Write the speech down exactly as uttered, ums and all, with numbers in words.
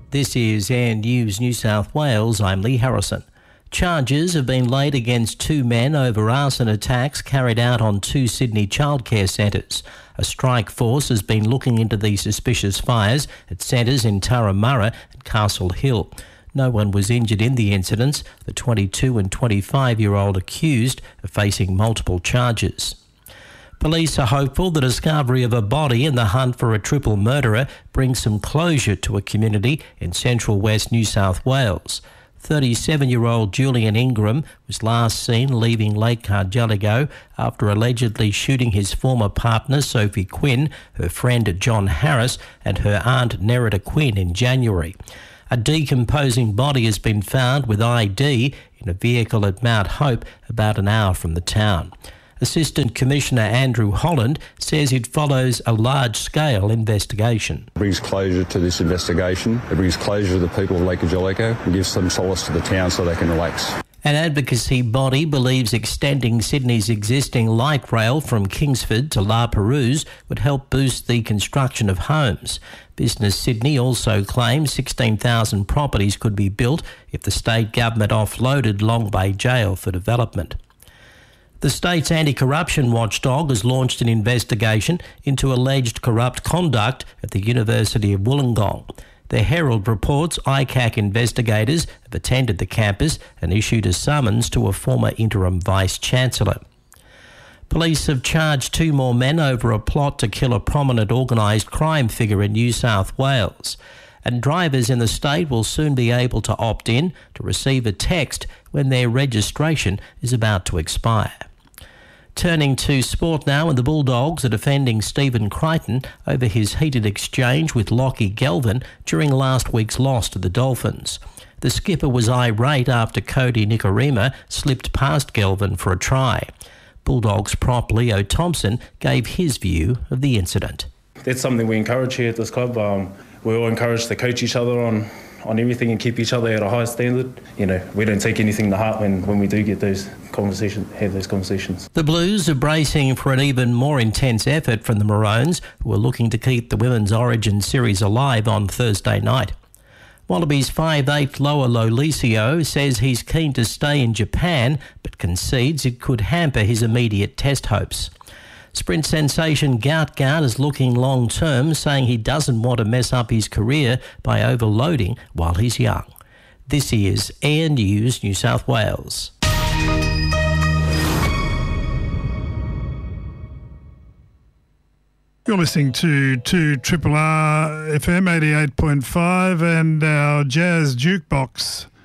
This is Air News New South Wales. I'm Lee Harrison. Charges have been laid against two men over arson attacks carried out on two Sydney childcare centres. A strike force has been looking into the suspicious fires at centres in Turramurra and Castle Hill. No one was injured in the incidents. The twenty-two and twenty-five-year-old accused are facing multiple charges. Police are hopeful the discovery of a body in the hunt for a triple murderer brings some closure to a community in central west New South Wales. thirty-seven-year-old Julian Ingram was last seen leaving Lake Cargelligo after allegedly shooting his former partner Sophie Quinn, her friend John Harris and her aunt Nerida Quinn in January. A decomposing body has been found with I D in a vehicle at Mount Hope about an hour from the town. Assistant Commissioner Andrew Holland says it follows a large-scale investigation. It brings closure to this investigation. It brings closure to the people of Lake Cargelligo and gives some solace to the town so they can relax. An advocacy body believes extending Sydney's existing light rail from Kingsford to La Perouse would help boost the construction of homes. Business Sydney also claims sixteen thousand properties could be built if the state government offloaded Long Bay Jail for development. The state's anti-corruption watchdog has launched an investigation into alleged corrupt conduct at the University of Wollongong. The Herald reports I C A C investigators have attended the campus and issued a summons to a former interim vice-chancellor. Police have charged two more men over a plot to kill a prominent organised crime figure in New South Wales. And drivers in the state will soon be able to opt in to receive a text when their registration is about to expire. Turning to sport now, and the Bulldogs are defending Stephen Crichton over his heated exchange with Lockie Galvin during last week's loss to the Dolphins. The skipper was irate after Cody Nikorima slipped past Galvin for a try. Bulldogs prop Leo Thompson gave his view of the incident. That's something we encourage here at this club. Um, we all encourage to coach each other on on everything and keep each other at a high standard. You know, we don't take anything to heart when, when we do get those conversations, have those conversations. The Blues are bracing for an even more intense effort from the Maroons, who are looking to keep the Women's Origin Series alive on Thursday night. Wallabies five eight Loa Lolesio says he's keen to stay in Japan, but concedes it could hamper his immediate test hopes. Sprint sensation Gout Gout is looking long-term, saying he doesn't want to mess up his career by overloading while he's young. This is Air News New South Wales. You're listening to two R R R F M eighty-eight point five and our Jazz Jukebox.